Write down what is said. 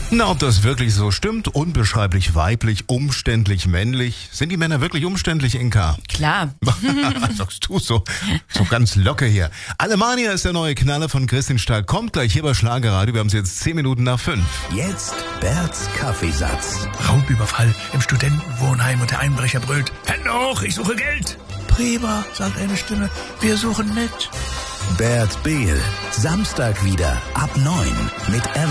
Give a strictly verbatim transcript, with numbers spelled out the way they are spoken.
Na, ob das wirklich so stimmt? Unbeschreiblich weiblich, umständlich männlich. Sind die Männer wirklich umständlich, Inka? Klar. Was sagst du so? So ganz locker hier. Alemannia ist der neue Knaller von Christian Stark. Kommt gleich hier bei Schlagerradio. Wir haben es jetzt zehn Minuten nach fünf. Jetzt Berts Kaffeesatz. Raubüberfall im Studentenwohnheim und der Einbrecher brüllt: Hände hoch, ich suche Geld. Prima, sagt eine Stimme, wir suchen mit. Bert Behl. Samstag wieder ab neun mit